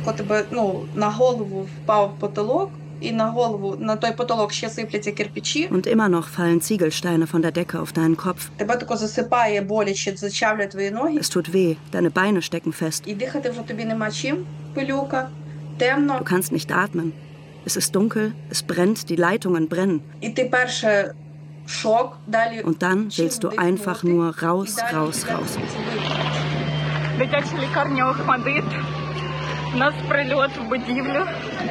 тако тебе, на голову впав потолок, і на голову, на той потолок ще сипляться кирпичі. Und immer noch fallen Ziegelsteine von der Decke auf deinen Kopf. Тебе тако засипає боляче, зачавлює твої ноги. Es tut weh, deine Beine stecken fest. І дихати вже тобі нема чим, пилюка, темно. Du kannst nicht atmen. Es ist dunkel, es brennt, die Leitungen brennen. І ти перше шок, далі... Und dann willst du einfach nur raus, raus, raus. Дитяча лікарня Охмадит. У нас прильот в будівлю.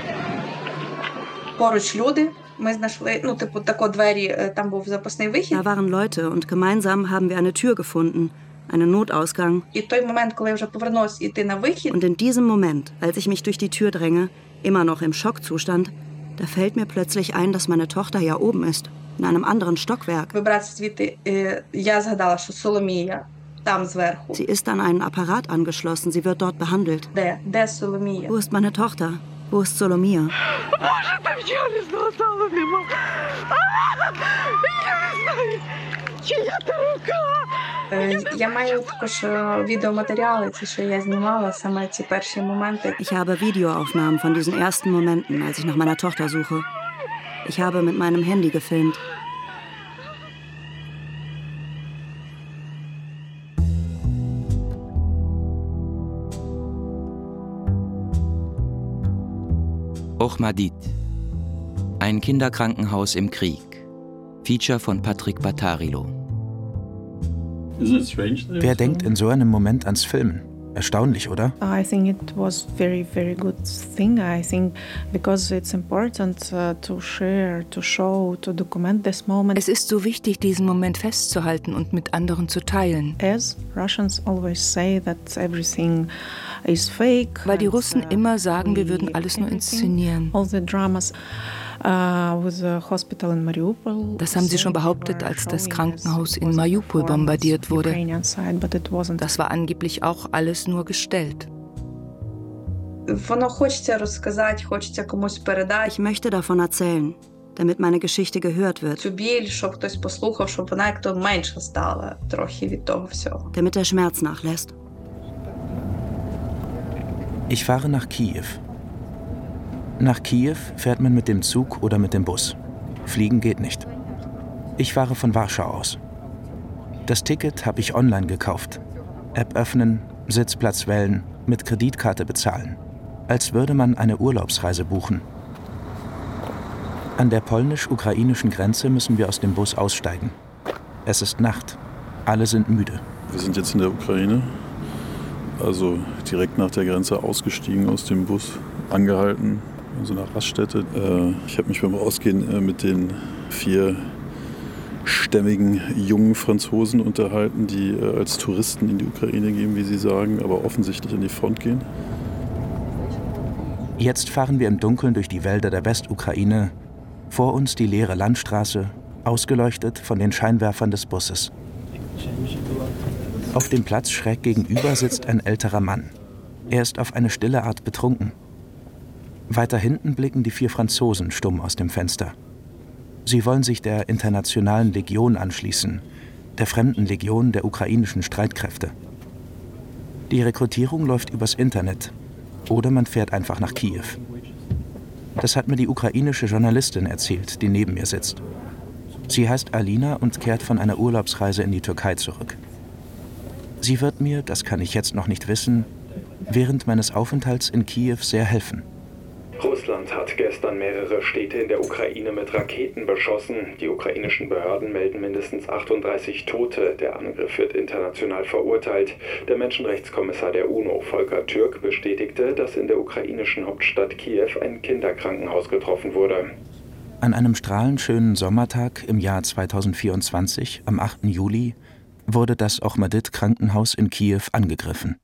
Поруч люди. Ми знайшли, тако двері, там був запасний вихід. Da waren Leute und gemeinsam haben wir eine Tür gefunden, einen Notausgang. І той момент, коли я вже повернулась іти на вихід. Und in diesem Moment, als ich mich durch die Tür dränge, immer noch im Schockzustand, da fällt mir plötzlich ein, dass meine Tochter ja oben ist, in einem anderen Stockwerk. Вибратися звідти, я згадала, що Соломія там зверху. Sie ist an einen Apparat angeschlossen, sie wird dort behandelt. Де Соломія? Wo ist meine Tochter? Wo ist Solomia? Боже, там чого стало нема. Я не знаю, чия та рука. Я маю також відеоматеріали, ці, що я знімала, саме ці перші моменти. Ich habe Videoaufnahmen von diesen ersten Momenten, als ich nach meiner Tochter suche. Ich habe mit meinem Handy gefilmt. Ochmadit. Ein Kinderkrankenhaus im Krieg. Feature von Patrick Battarilo. Wer denkt in so einem Moment ans Filmen? Erstaunlich, oder? I think it was very, very good thing. I think because it's important to share, to show, to document this moment. Es ist so wichtig, diesen Moment festzuhalten und mit anderen zu teilen. As Russians always say that everything is fake. Weil die Russen immer sagen, wir würden alles nur inszenieren. All the dramas. Das haben sie schon behauptet, als das Krankenhaus in Mariupol bombardiert wurde. Das war angeblich auch alles nur gestellt. Ich möchte davon erzählen, damit meine Geschichte gehört wird. Damit der Schmerz nachlässt. Ich fahre nach Kiew. Nach Kiew fährt man mit dem Zug oder mit dem Bus. Fliegen geht nicht. Ich fahre von Warschau aus. Das Ticket habe ich online gekauft. App öffnen, Sitzplatz wählen, mit Kreditkarte bezahlen. Als würde man eine Urlaubsreise buchen. An der polnisch-ukrainischen Grenze müssen wir aus dem Bus aussteigen. Es ist Nacht. Alle sind müde. Wir sind jetzt in der Ukraine. Also direkt nach der Grenze ausgestiegen aus dem Bus, angehalten. In so einer Raststätte. Ich habe mich beim Rausgehen mit den 4 stämmigen jungen Franzosen unterhalten, die als Touristen in die Ukraine gehen, wie sie sagen, aber offensichtlich an die Front gehen. Jetzt fahren wir im Dunkeln durch die Wälder der Westukraine. Vor uns die leere Landstraße, ausgeleuchtet von den Scheinwerfern des Busses. Auf dem Platz schräg gegenüber sitzt ein älterer Mann. Er ist auf eine stille Art betrunken. Weiter hinten blicken die 4 Franzosen stumm aus dem Fenster. Sie wollen sich der Internationalen Legion anschließen, der Fremdenlegion der ukrainischen Streitkräfte. Die Rekrutierung läuft übers Internet oder man fährt einfach nach Kiew. Das hat mir die ukrainische Journalistin erzählt, die neben mir sitzt. Sie heißt Alina und kehrt von einer Urlaubsreise in die Türkei zurück. Sie wird mir, das kann ich jetzt noch nicht wissen, während meines Aufenthalts in Kiew sehr helfen. Russland hat gestern mehrere Städte in der Ukraine mit Raketen beschossen. Die ukrainischen Behörden melden mindestens 38 Tote. Der Angriff wird international verurteilt. Der Menschenrechtskommissar der UNO, Volker Türk, bestätigte, dass in der ukrainischen Hauptstadt Kiew ein Kinderkrankenhaus getroffen wurde. An einem strahlend schönen Sommertag im Jahr 2024, am 8. Juli, wurde das Ochmadit-Krankenhaus in Kiew angegriffen.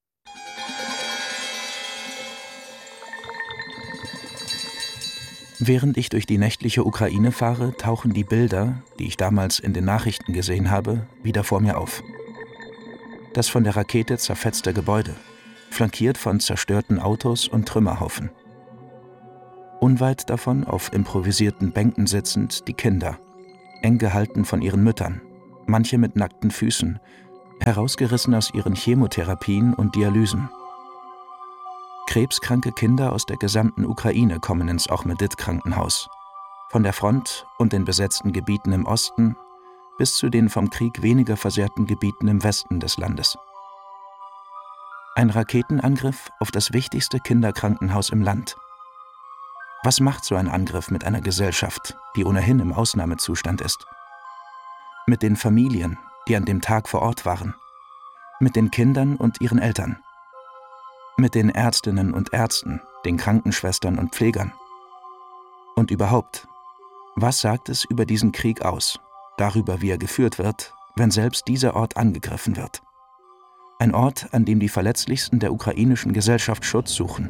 Während ich durch die nächtliche Ukraine fahre, tauchen die Bilder, die ich damals in den Nachrichten gesehen habe, wieder vor mir auf. Das von der Rakete zerfetzte Gebäude, flankiert von zerstörten Autos und Trümmerhaufen. Unweit davon, auf improvisierten Bänken sitzend, die Kinder, eng gehalten von ihren Müttern, manche mit nackten Füßen, herausgerissen aus ihren Chemotherapien und Dialysen. Krebskranke Kinder aus der gesamten Ukraine kommen ins Ochmedit-Krankenhaus. Von der Front und den besetzten Gebieten im Osten bis zu den vom Krieg weniger versehrten Gebieten im Westen des Landes. Ein Raketenangriff auf das wichtigste Kinderkrankenhaus im Land. Was macht so ein Angriff mit einer Gesellschaft, die ohnehin im Ausnahmezustand ist? Mit den Familien, die an dem Tag vor Ort waren. Mit den Kindern und ihren Eltern. Mit den Ärztinnen und Ärzten, den Krankenschwestern und Pflegern. Und überhaupt, was sagt es über diesen Krieg aus, darüber, wie er geführt wird, wenn selbst dieser Ort angegriffen wird? Ein Ort, an dem die Verletzlichsten der ukrainischen Gesellschaft Schutz suchen.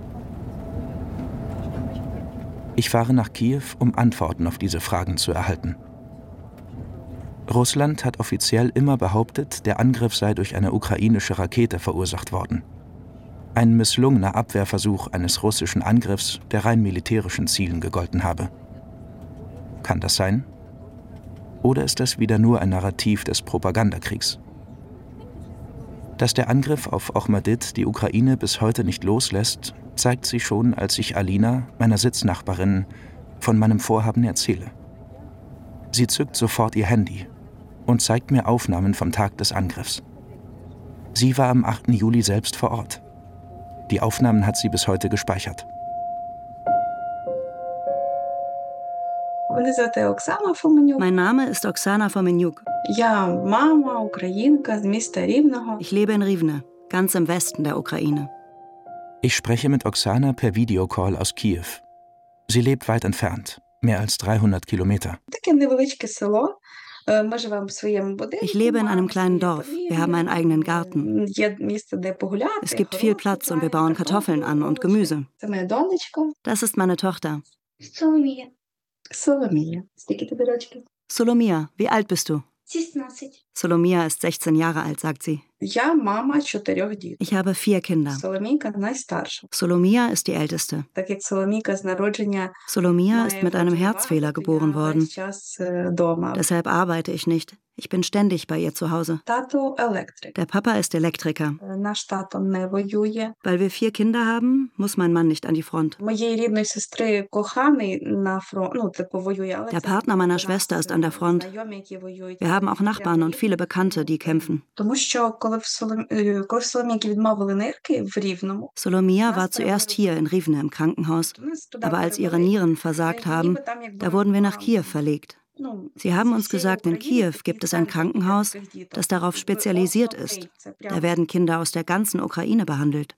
Ich fahre nach Kiew, um Antworten auf diese Fragen zu erhalten. Russland hat offiziell immer behauptet, der Angriff sei durch eine ukrainische Rakete verursacht worden. Ein misslungener Abwehrversuch eines russischen Angriffs, der rein militärischen Zielen gegolten habe. Kann das sein? Oder ist das wieder nur ein Narrativ des Propagandakriegs? Dass der Angriff auf Ochmedit die Ukraine bis heute nicht loslässt, zeigt sich schon, als ich Alina, meiner Sitznachbarin, von meinem Vorhaben erzähle. Sie zückt sofort ihr Handy und zeigt mir Aufnahmen vom Tag des Angriffs. Sie war am 8. Juli selbst vor Ort. Die Aufnahmen hat sie bis heute gespeichert. Mein Name ist Oksana Fomenjuk. Ich lebe in Rivne, ganz im Westen der Ukraine. Ich spreche mit Oksana per Videocall aus Kiew. Sie lebt weit entfernt, mehr als 300 Kilometer. Ich lebe in einem kleinen Dorf. Wir haben einen eigenen Garten. Es gibt viel Platz und wir bauen Kartoffeln an und Gemüse. Das ist meine Tochter. Solomia, wie alt bist du? Solomia ist 16 Jahre alt, sagt sie. Ich habe 4 Kinder. Solomia ist die älteste. Solomia ist mit einem Herzfehler geboren worden. Deshalb arbeite ich nicht. Ich bin ständig bei ihr zu Hause. Der Papa ist Elektriker. Weil wir 4 Kinder haben, muss mein Mann nicht an die Front. Der Partner meiner Schwester ist an der Front. Wir haben auch Nachbarn und viele Bekannte, die kämpfen. Solomia war zuerst hier in Rivne im Krankenhaus, aber als ihre Nieren versagt haben, da wurden wir nach Kiew verlegt. Sie haben uns gesagt, in Kiew gibt es ein Krankenhaus, das darauf spezialisiert ist. Da werden Kinder aus der ganzen Ukraine behandelt.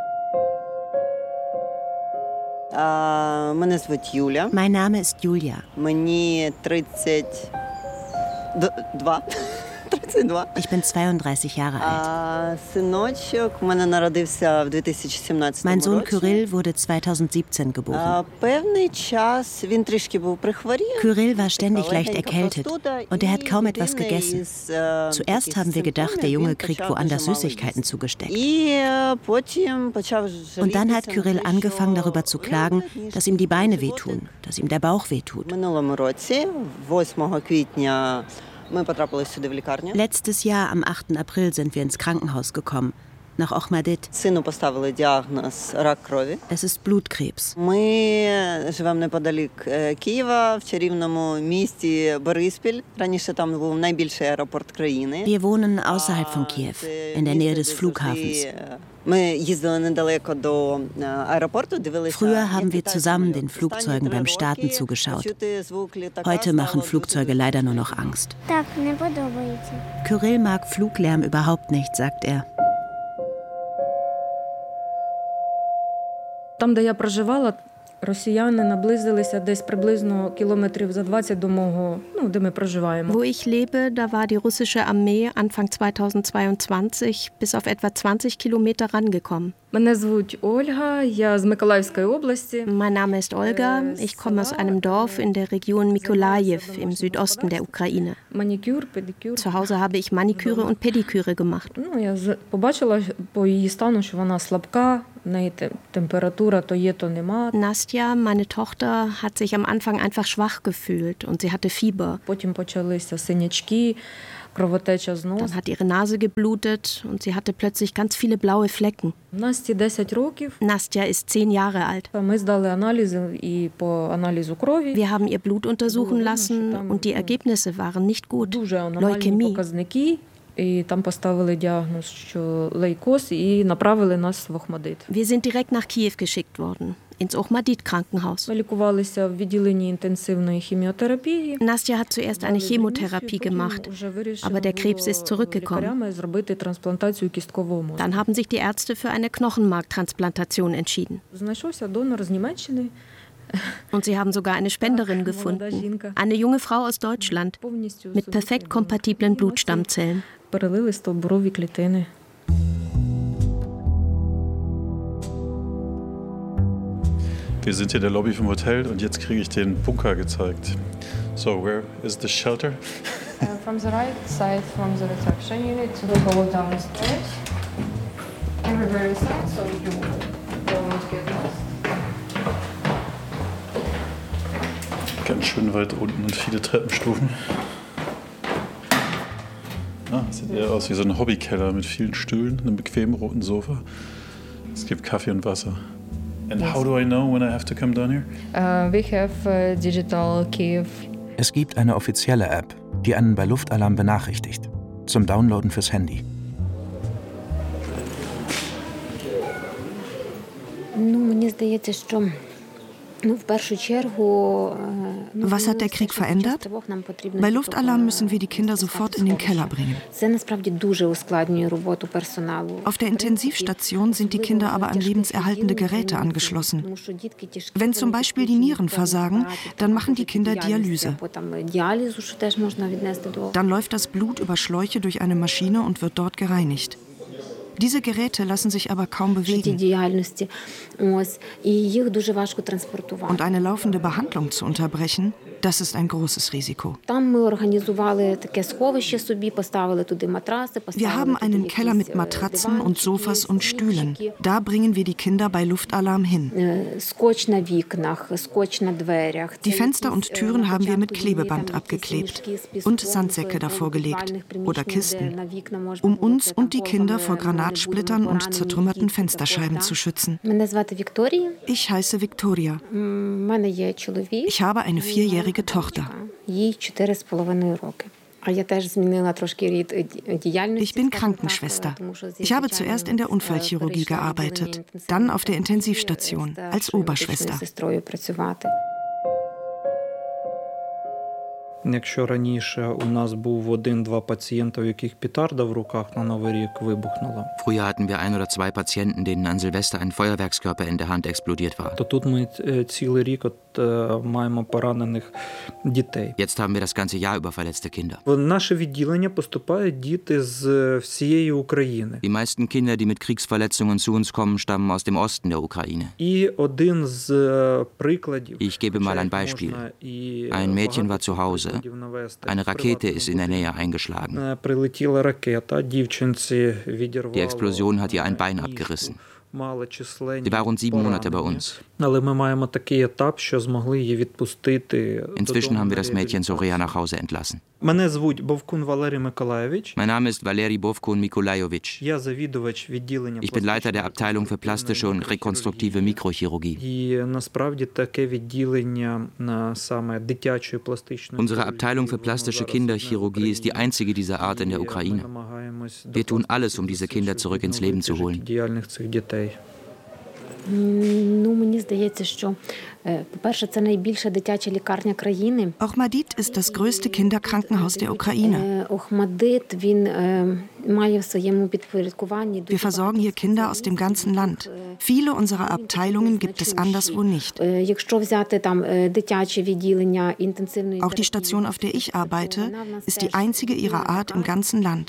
Mein Name ist Julia. Ich bin 32 Jahre alt. Mein Sohn Kyrill wurde 2017 geboren. Kyrill war ständig leicht erkältet und er hat kaum etwas gegessen. Zuerst haben wir gedacht, der Junge kriegt woanders Süßigkeiten zugesteckt. Und dann hat Kyrill angefangen, darüber zu klagen, dass ihm die Beine wehtun, dass ihm der Bauch wehtut. Letztes Jahr, am 8. April, sind wir ins Krankenhaus gekommen, nach Ochmedit. Es ist Blutkrebs. Wir wohnen außerhalb von Kiew, in der Nähe des Flughafens. Früher haben wir zusammen den Flugzeugen beim Starten zugeschaut. Heute machen Flugzeuge leider nur noch Angst. Kyrill mag Fluglärm überhaupt nicht, sagt er. Там, де я проживала, росіяни наблизилися десь приблизно кілометрів за 20 до мого, де ми проживаємо. Wo ich lebe, da war die russische Armee Anfang 2022 bis auf etwa 20 Kilometer rangekommen. Мене звуть Ольга, я з Миколаївської області. Mein Name ist Olga, ich komme aus einem Dorf in der Region Mykolajiw im Südosten der Ukraine. Maniküre, Pediküre. Zu Hause habe ich Maniküre und Pediküre gemacht. Я побачила по її стану, що вона слабка, в неї температура то є, то нема. Nastja, meine Tochter, hat sich am Anfang einfach schwach gefühlt und sie hatte Fieber. Потім почалися синячки. Dann hat ihre Nase geblutet und sie hatte plötzlich ganz viele blaue Flecken. Nastja ist 10 Jahre alt. Wir haben ihr Blut untersuchen lassen und die Ergebnisse waren nicht gut. Leukämie. Wir sind direkt nach Kiew geschickt worden, ins Ochmadit-Krankenhaus. Nastja hat zuerst eine Chemotherapie gemacht, aber der Krebs ist zurückgekommen. Dann haben sich die Ärzte für eine Knochenmarktransplantation entschieden. Und sie haben sogar eine Spenderin gefunden, eine junge Frau aus Deutschland mit perfekt kompatiblen Blutstammzellen. Wir sind hier in der Lobby vom Hotel und jetzt kriege ich den Bunker gezeigt. So, where is the shelter? From the right side, from the reception, you need to go downstairs. Everywhere is out, so you don't get lost. Ganz schön weit unten und viele Treppenstufen. Sieht eher aus wie so ein Hobbykeller mit vielen Stühlen, einem bequemen roten Sofa. Es gibt Kaffee und Wasser. And how do I know when I have to come down here? We have digital Kiev. Es gibt eine offizielle App, die einen bei Luftalarm benachrichtigt. Zum Downloaden fürs Handy. Was hat der Krieg verändert? Bei Luftalarm müssen wir die Kinder sofort in den Keller bringen. Auf der Intensivstation sind die Kinder aber an lebenserhaltende Geräte angeschlossen. Wenn zum Beispiel die Nieren versagen, dann machen die Kinder Dialyse. Dann läuft das Blut über Schläuche durch eine Maschine und wird dort gereinigt. Diese Geräte lassen sich aber kaum bewegen. Und eine laufende Behandlung zu unterbrechen, das ist ein großes Risiko. Wir haben einen Keller mit Matratzen und Sofas und Stühlen. Da bringen wir die Kinder bei Luftalarm hin. Die Fenster und Türen haben wir mit Klebeband abgeklebt und Sandsäcke davor gelegt oder Kisten, um uns und die Kinder vor Granatsplittern und zertrümmerten Fensterscheiben zu schützen. Ich heiße Viktoria. Ich habe eine 4-jährige Tochter. Ich bin Krankenschwester. Ich habe zuerst in der Unfallchirurgie gearbeitet, dann auf der Intensivstation als Oberschwester. Якщо раніше у нас був 1-2 пацієнта, у яких петарда в руках на Новий рік вибухнула. Früher hatten wir 1 oder 2 Patienten, denen an Silvester ein Feuerwerkskörper in der Hand explodiert war. То тут ми цілий рік маємо поранених дітей. Jetzt haben wir das ganze Jahr über verletzte Kinder. В наше відділення поступають діти з всієї України. Die meisten Kinder, die mit Kriegsverletzungen zu uns kommen, stammen aus dem Osten der Ukraine. І один з прикладів. Ich gebe mal ein Beispiel. Ein Mädchen war zu Hause. Eine Rakete ist in der Nähe eingeschlagen. Die Explosion hat ihr ein Bein abgerissen. Sie war rund 7 Monate bei uns. Inzwischen haben wir das Mädchen Zoria nach Hause entlassen. Mein Name ist Valeri Bovkun Mikolajowitsch. Ich bin Leiter der Abteilung für plastische und rekonstruktive Mikrochirurgie. Unsere Abteilung für plastische Kinderchirurgie ist die einzige dieser Art in der Ukraine. Wir tun alles, um diese Kinder zurück ins Leben zu holen. Ochmadit ist das größte Kinderkrankenhaus der Ukraine. Wir versorgen hier Kinder aus dem ganzen Land. Viele unserer Abteilungen gibt es anderswo nicht. Auch die Station, auf der ich arbeite, ist die einzige ihrer Art im ganzen Land.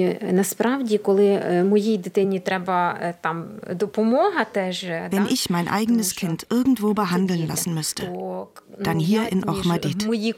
Wenn ich mein eigenes Kind irgendwo behandeln lassen müsste, dann hier in Ochmadit.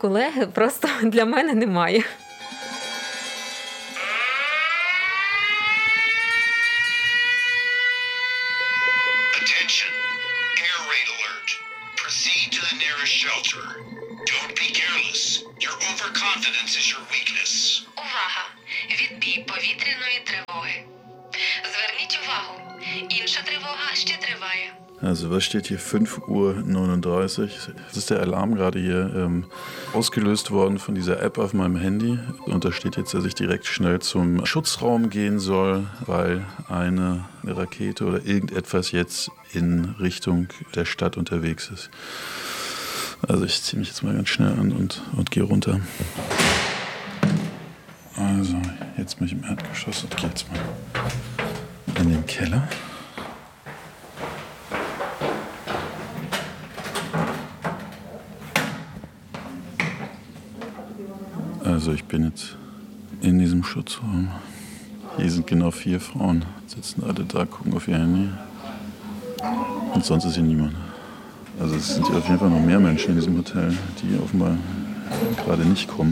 Attention, air raid alert. Proceed to the nearest shelter. Don't be careless. Your overconfidence is your weakness. Увага! відбій повітряної тривоги. Зверніть увагу, інша тривога ще триває. Also was steht hier? 5:39 Uhr. Das ist der Alarm gerade hier ausgelöst worden von dieser App auf meinem Handy. Und da steht jetzt, dass ich direkt schnell zum Schutzraum gehen soll, weil eine Rakete oder irgendetwas jetzt in Richtung der Stadt unterwegs ist. Also ich ziehe mich jetzt mal ganz schnell an und gehe runter. Also jetzt bin ich im Erdgeschoss und gehe jetzt mal in den Keller. Also ich bin jetzt in diesem Schutzraum. Hier sind genau 4 Frauen, sitzen alle da, gucken auf ihr Handy. Und sonst ist hier niemand. Also es sind hier auf jeden Fall noch mehr Menschen in diesem Hotel, die offenbar gerade nicht kommen.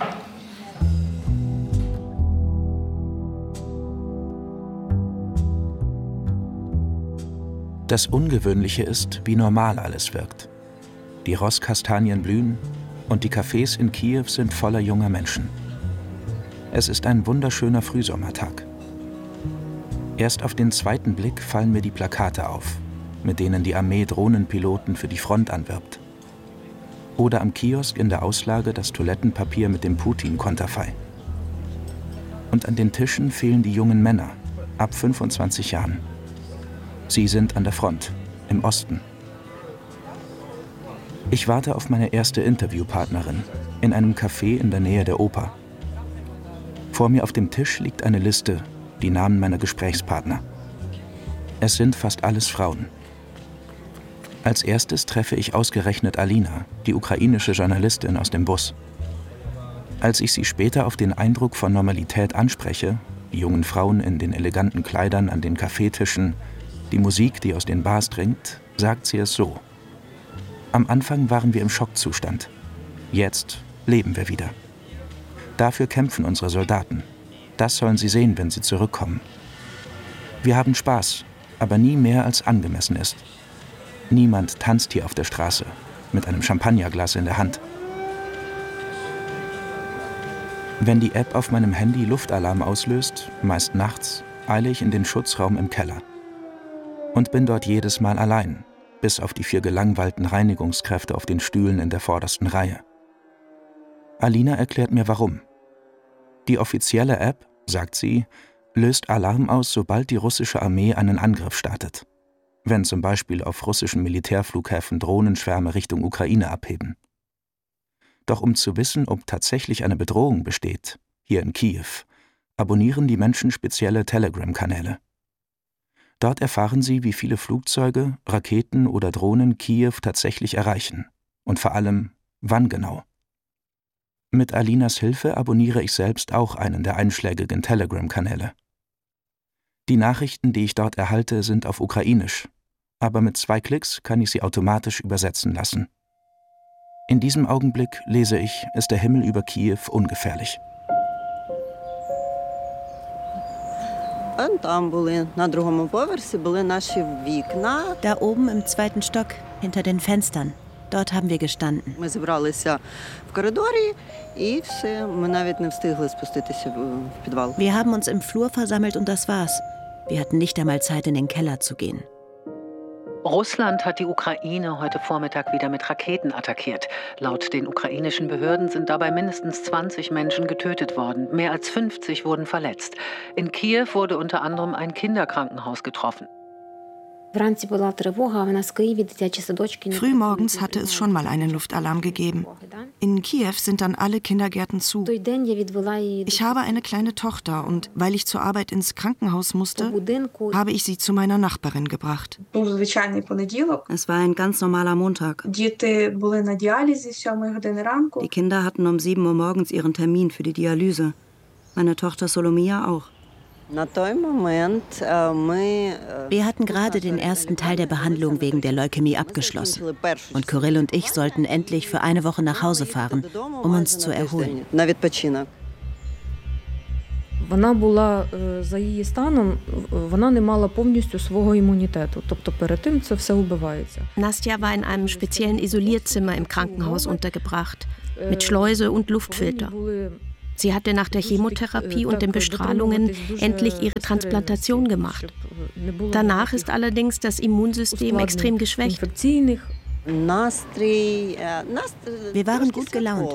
Das Ungewöhnliche ist, wie normal alles wirkt. Die Rosskastanien blühen und die Cafés in Kiew sind voller junger Menschen. Es ist ein wunderschöner Frühsommertag. Erst auf den zweiten Blick fallen mir die Plakate auf, mit denen die Armee Drohnenpiloten für die Front anwirbt. Oder am Kiosk in der Auslage das Toilettenpapier mit dem Putin-Konterfei. Und an den Tischen fehlen die jungen Männer, ab 25 Jahren. Sie sind an der Front, im Osten. Ich warte auf meine erste Interviewpartnerin in einem Café in der Nähe der Oper. Vor mir auf dem Tisch liegt eine Liste, die Namen meiner Gesprächspartner. Es sind fast alles Frauen. Als erstes treffe ich ausgerechnet Alina, die ukrainische Journalistin aus dem Bus. Als ich sie später auf den Eindruck von Normalität anspreche, die jungen Frauen in den eleganten Kleidern an den Kaffeetischen, die Musik, die aus den Bars dringt, sagt sie es so: Am Anfang waren wir im Schockzustand. Jetzt leben wir wieder. Dafür kämpfen unsere Soldaten. Das sollen sie sehen, wenn sie zurückkommen. Wir haben Spaß, aber nie mehr als angemessen ist. Niemand tanzt hier auf der Straße mit einem Champagnerglas in der Hand. Wenn die App auf meinem Handy Luftalarm auslöst, meist nachts, eile ich in den Schutzraum im Keller. Und bin dort jedes Mal allein, bis auf die 4 gelangweilten Reinigungskräfte auf den Stühlen in der vordersten Reihe. Alina erklärt mir warum. Die offizielle App, sagt sie, löst Alarm aus, sobald die russische Armee einen Angriff startet. Wenn zum Beispiel auf russischen Militärflughäfen Drohnenschwärme Richtung Ukraine abheben. Doch um zu wissen, ob tatsächlich eine Bedrohung besteht, hier in Kiew, abonnieren die Menschen spezielle Telegram-Kanäle. Dort erfahren sie, wie viele Flugzeuge, Raketen oder Drohnen Kiew tatsächlich erreichen. Und vor allem, wann genau. Mit Alinas Hilfe abonniere ich selbst auch einen der einschlägigen Telegram-Kanäle. Die Nachrichten, die ich dort erhalte, sind auf Ukrainisch, aber mit 2 Klicks kann ich sie automatisch übersetzen lassen. In diesem Augenblick lese ich, ist der Himmel über Kiew ungefährlich. Da oben im 2. Stock, hinter den Fenstern. Dort haben wir gestanden. Wir haben uns im Flur versammelt und das war's. Wir hatten nicht einmal Zeit, in den Keller zu gehen. Russland hat die Ukraine heute Vormittag wieder mit Raketen attackiert. Laut den ukrainischen Behörden sind dabei mindestens 20 Menschen getötet worden. Mehr als 50 wurden verletzt. In Kiew wurde unter anderem ein Kinderkrankenhaus getroffen. Frühmorgens hatte es schon mal einen Luftalarm gegeben. In Kiew sind dann alle Kindergärten zu. Ich habe eine kleine Tochter und weil ich zur Arbeit ins Krankenhaus musste, habe ich sie zu meiner Nachbarin gebracht. Es war ein ganz normaler Montag. Die Kinder hatten um 7 Uhr morgens ihren Termin für die Dialyse. Meine Tochter Solomia auch. Wir hatten gerade den ersten Teil der Behandlung wegen der Leukämie abgeschlossen. Und Kyrill und ich sollten endlich für eine Woche nach Hause fahren, um uns zu erholen. Вона була за її станом, вона не мала повністю свого імунітету. Тобто перед тим це все убивається. Nastja war in einem speziellen Isolierzimmer im Krankenhaus untergebracht, mit Schleuse und Luftfilter. Sie hatte nach der Chemotherapie und den Bestrahlungen endlich ihre Transplantation gemacht. Danach ist allerdings das Immunsystem extrem geschwächt. Wir waren gut gelaunt.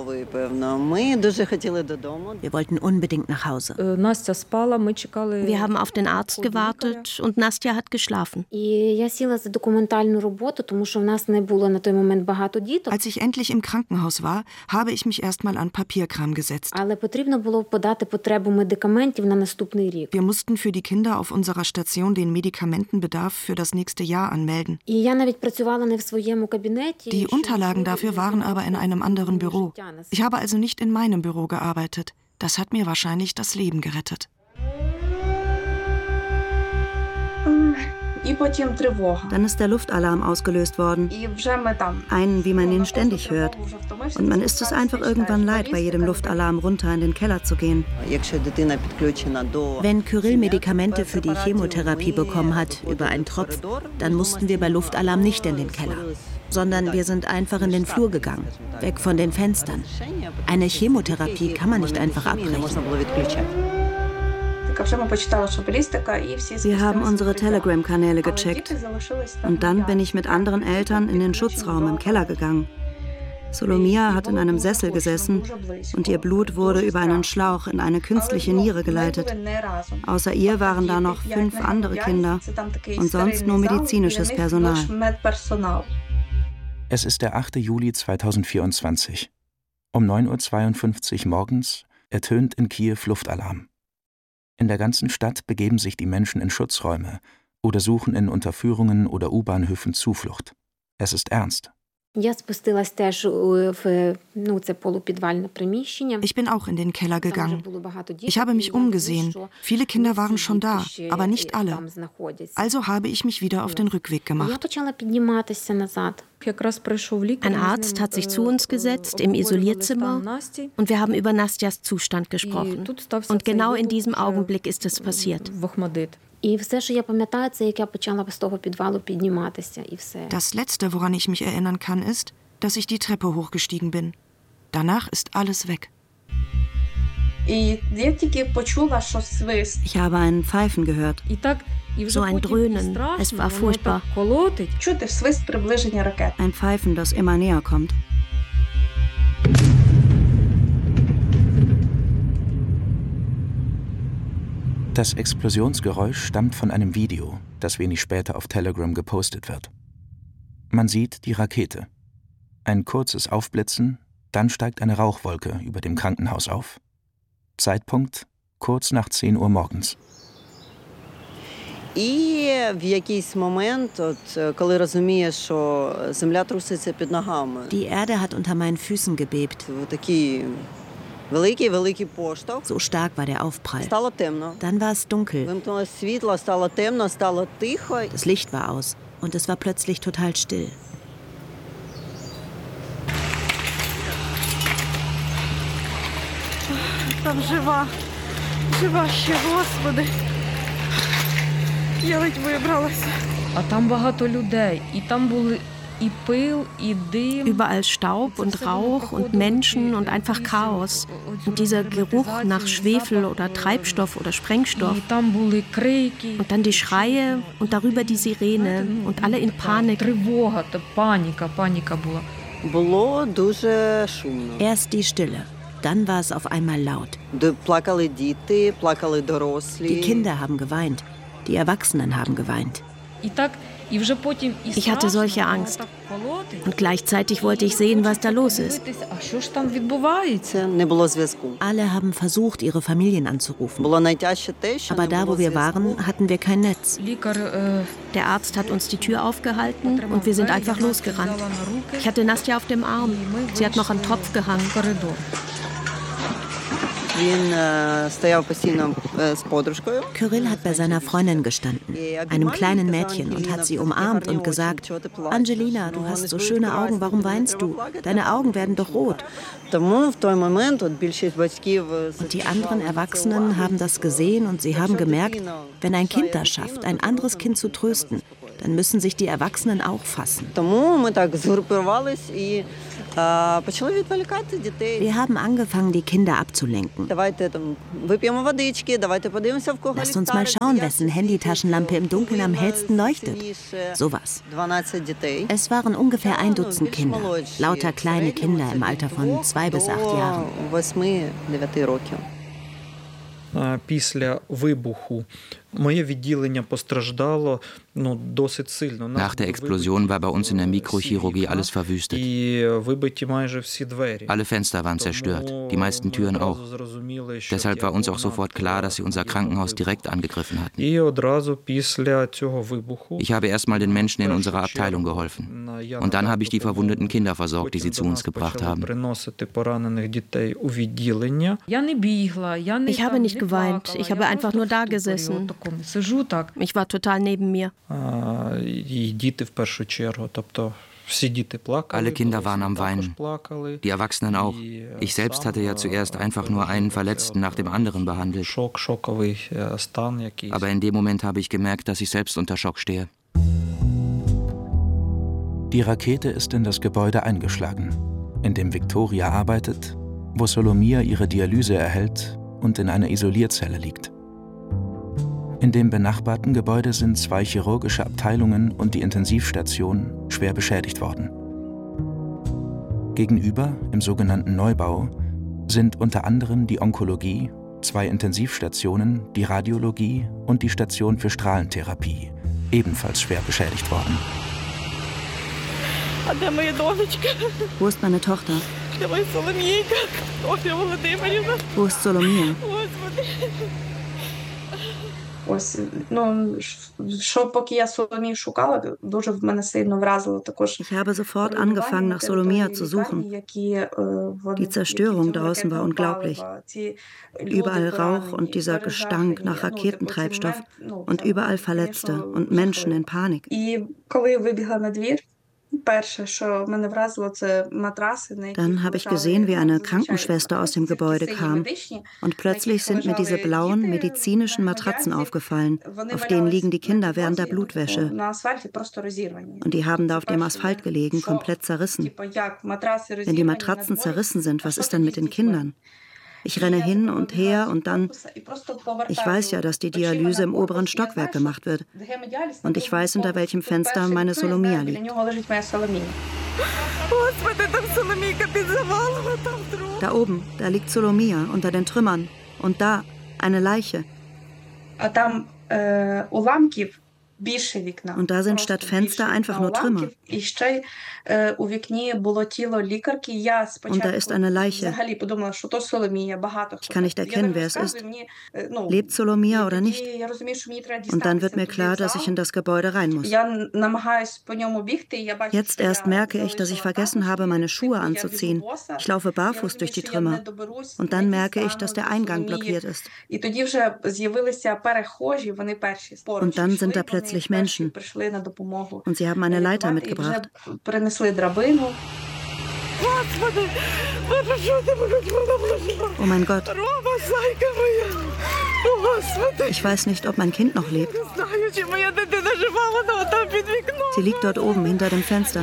Wir wollten unbedingt nach Hause. Wir haben auf den Arzt gewartet und Nastja hat geschlafen. Als ich endlich im Krankenhaus war, habe ich mich erstmal an Papierkram gesetzt. Wir mussten für die Kinder auf unserer Station den Medikamentenbedarf für das nächste Jahr anmelden. Die Unterlagen dafür waren aber in einem anderen Büro. Ich habe also nicht in meinem Büro gearbeitet. Das hat mir wahrscheinlich das Leben gerettet. Dann ist der Luftalarm ausgelöst worden. Einen, wie man ihn ständig hört. Und man ist es einfach irgendwann leid, bei jedem Luftalarm runter in den Keller zu gehen. Wenn Kyrill Medikamente für die Chemotherapie bekommen hat, über einen Tropf, dann mussten wir bei Luftalarm nicht in den Keller, sondern wir sind einfach in den Flur gegangen, weg von den Fenstern. Eine Chemotherapie kann man nicht einfach abbrechen. Wir haben unsere Telegram-Kanäle gecheckt. Und dann bin ich mit anderen Eltern in den Schutzraum im Keller gegangen. Solomia hat in einem Sessel gesessen und ihr Blut wurde über einen Schlauch in eine künstliche Niere geleitet. Außer ihr waren da noch 5 andere Kinder und sonst nur medizinisches Personal. Es ist der 8. Juli 2024. Um 9:52 Uhr morgens ertönt in Kiew Luftalarm. In der ganzen Stadt begeben sich die Menschen in Schutzräume oder suchen in Unterführungen oder U-Bahnhöfen Zuflucht. Es ist ernst. Ich bin auch in den Keller gegangen. Ich habe mich umgesehen. Viele Kinder waren schon da, aber nicht alle. Also habe ich mich wieder auf den Rückweg gemacht. Ein Arzt hat sich zu uns gesetzt im Isolierzimmer und wir haben über Nastjas Zustand gesprochen. Und genau in diesem Augenblick ist es passiert. Das Letzte, woran ich mich erinnern kann, ist, dass ich die Treppe hochgestiegen bin. Danach ist alles weg. Ich habe ein Pfeifen gehört. So ein Dröhnen. Es war furchtbar. Ein Pfeifen, das immer näher kommt. Das Explosionsgeräusch stammt von einem Video, das wenig später auf Telegram gepostet wird. Man sieht die Rakete. Ein kurzes Aufblitzen, dann steigt eine Rauchwolke über dem Krankenhaus auf. Zeitpunkt kurz nach 10 Uhr morgens. Die Erde hat unter meinen Füßen gebebt. So stark war der Aufprall. Dann war es dunkel. Das Licht war aus und es war plötzlich total still. Там жива ще, Господи. Я ледь вибралася. А там багато людей, і там були Überall Staub und Rauch und Menschen und einfach Chaos. Und dieser Geruch nach Schwefel oder Treibstoff oder Sprengstoff. Und dann die Schreie und darüber die Sirene und alle in Panik. Erst die Stille, dann war es auf einmal laut. Die Kinder haben geweint, die Erwachsenen haben geweint. Ich hatte solche Angst. Und gleichzeitig wollte ich sehen, was da los ist. Alle haben versucht, ihre Familien anzurufen. Aber da, wo wir waren, hatten wir kein Netz. Der Arzt hat uns die Tür aufgehalten und wir sind einfach losgerannt. Ich hatte Nastja auf dem Arm. Sie hat noch am Tropf gehangen. Kyrill hat bei seiner Freundin gestanden, einem kleinen Mädchen, und hat sie umarmt und gesagt: Angelina, du hast so schöne Augen, warum weinst du? Deine Augen werden doch rot. Und die anderen Erwachsenen haben das gesehen und sie haben gemerkt, wenn ein Kind das schafft, ein anderes Kind zu trösten, dann müssen sich die Erwachsenen auch fassen. Wir haben angefangen, die Kinder abzulenken. Lasst uns mal schauen, wessen Handytaschenlampe im Dunkeln am hellsten leuchtet. Sowas. Es waren ungefähr 1 Dutzend Kinder, lauter kleine Kinder im Alter von 2 bis 8 Jahren. Після вибуху моє відділення постраждало досить сильно. Nach der Explosion war bei uns in der Mikrochirurgie alles verwüstet. І вибиті майже всі двері. Alle Fenster waren zerstört, die meisten Türen auch. Deshalb war uns auch sofort klar, dass sie unser Krankenhaus direkt angegriffen hatten. І одразу після цього вибуху Ich habe erstmal den Menschen in unserer Abteilung geholfen. Und dann habe ich die verwundeten Kinder versorgt, die sie zu uns gebracht haben. приносити поранених дітей у відділення. Ich habe nicht geweint, ich habe einfach nur da gesessen. Ich war total neben mir. І діти в першу чергу, тобто всі діти плакали. Alle Kinder waren am Weinen, die Erwachsenen auch. Ich selbst hatte ja zuerst einfach nur einen Verletzten nach dem anderen behandelt. Schoковий стан якийсь. Aber in dem Moment habe ich gemerkt, dass ich selbst unter Schock stehe. Die Rakete ist in das Gebäude eingeschlagen, in dem Viktoria arbeitet, wo Solomia ihre Dialyse erhält und in einer Isolierzelle liegt. In dem benachbarten Gebäude sind 2 chirurgische Abteilungen und die Intensivstation schwer beschädigt worden. Gegenüber, im sogenannten Neubau, sind unter anderem die Onkologie, 2 Intensivstationen, die Radiologie und die Station für Strahlentherapie, ebenfalls schwer beschädigt worden. Wo ist meine Tochter? Wo ist Solomia? Ось, поки я Соломію шукала, дуже в мене сильно вразило також. Ich habe sofort angefangen, nach Solomia zu suchen. Die Zerstörung draußen war unglaublich. Überall Rauch und dieser Gestank nach Raketentreibstoff und überall Verletzte und Menschen in Panik. І коли я вибігла на двір, перше, що мене вразило, це матраси, на яких Dann habe ich gesehen, wie eine Krankenschwester aus dem Gebäude kam. Und plötzlich sind mir diese blauen medizinischen Matratzen aufgefallen. Auf denen liegen die Kinder während der Blutwäsche. Und die haben da auf dem Asphalt gelegen, komplett zerrissen. Wenn die Matratzen zerrissen sind, was ist dann mit den Kindern? Ich renne hin und her und dann, ich weiß ja, dass die Dialyse im oberen Stockwerk gemacht wird. Und ich weiß, hinter welchem Fenster meine Solomia liegt. Da oben, da liegt Solomia unter den Trümmern. Und da, eine Leiche. Und da sind statt Fenster einfach nur Trümmer. Und da ist eine Leiche. Ich kann nicht erkennen, wer es ist. Lebt Solomia oder nicht? Und dann wird mir klar, dass ich in das Gebäude rein muss. Jetzt erst merke ich, dass ich vergessen habe, meine Schuhe anzuziehen. Ich laufe barfuß durch die Trümmer. Und dann merke ich, dass der Eingang blockiert ist. Und dann sind da plötzlich Menschen. Und sie haben eine Leiter mitgebracht. Oh mein Gott. Ich weiß nicht, ob mein Kind noch lebt. Sie liegt dort oben hinter dem Fenster.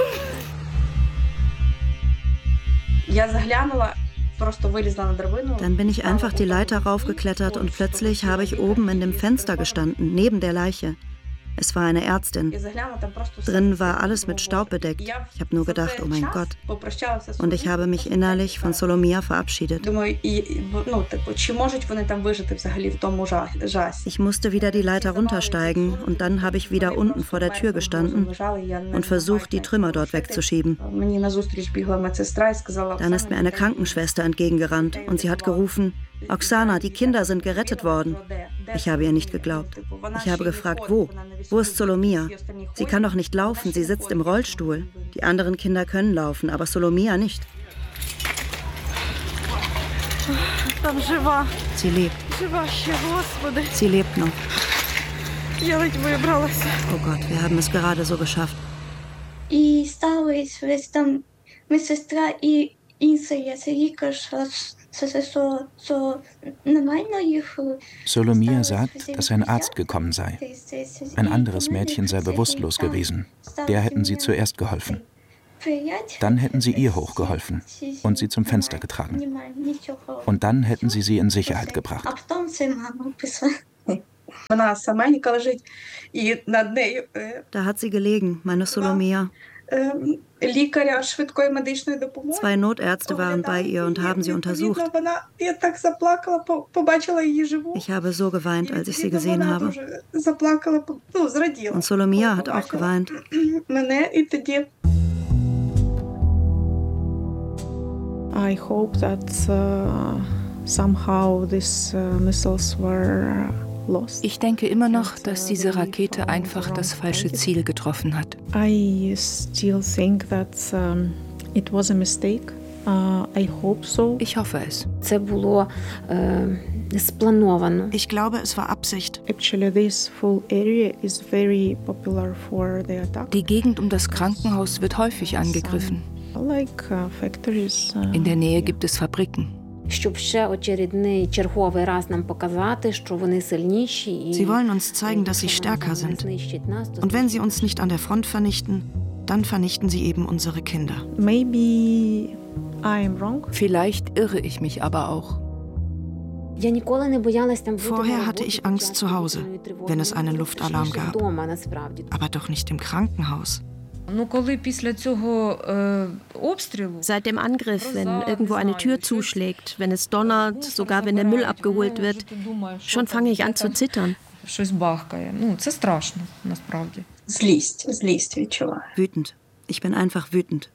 Dann bin ich einfach die Leiter raufgeklettert und plötzlich habe ich oben in dem Fenster gestanden, neben der Leiche. Es war eine Ärztin. Drin war alles mit Staub bedeckt. Ich habe nur gedacht, oh mein Gott. Und ich habe mich innerlich von Solomia verabschiedet. Ich musste wieder die Leiter runtersteigen und dann habe ich wieder unten vor der Tür gestanden und versucht, die Trümmer dort wegzuschieben. Dann ist mir eine Krankenschwester entgegengerannt und sie hat gerufen, Oksana, die Kinder sind gerettet worden. Ich habe ihr nicht geglaubt. Ich habe gefragt, wo? Wo ist Solomia? Sie kann doch nicht laufen, sie sitzt im Rollstuhl. Die anderen Kinder können laufen, aber Solomia nicht. Sie lebt. Sie lebt noch. Oh Gott, wir haben es gerade so geschafft. І сталося там медсестра і інша лікар. Solomia sagt, dass ein Arzt gekommen sei. Ein anderes Mädchen sei bewusstlos gewesen. Der hätten sie zuerst geholfen. Dann hätten sie ihr hochgeholfen und sie zum Fenster getragen. Und dann hätten sie sie in Sicherheit gebracht. Da hat sie gelegen, meine Solomia. 2 Notärzte waren bei ihr und haben sie untersucht. Ich habe so geweint, als ich sie gesehen habe. Und Solomia hat auch geweint. I hope that somehow these missiles were lost. Ich denke immer noch, dass diese Rakete einfach das falsche Ziel getroffen hat. I still think that it was a mistake. I hope so. Ich hoffe es. Ich glaube, es war Absicht. Actually, this full area is very popular for the attack. Die Gegend um das Krankenhaus wird häufig angegriffen. Like factories. In der Nähe gibt es Fabriken. Sie wollen uns zeigen, dass sie stärker sind. Und wenn sie uns nicht an der Front vernichten, dann vernichten sie eben unsere Kinder. Maybe I'm wrong. Vielleicht irre ich mich aber auch. Vorher hatte ich Angst zu Hause, wenn es einen Luftalarm gab. Aber doch nicht im Krankenhaus. Seit dem Angriff, wenn irgendwo eine Tür zuschlägt, wenn es donnert, sogar wenn der Müll abgeholt wird, schon fange ich an zu zittern. Wütend. Ich bin einfach wütend.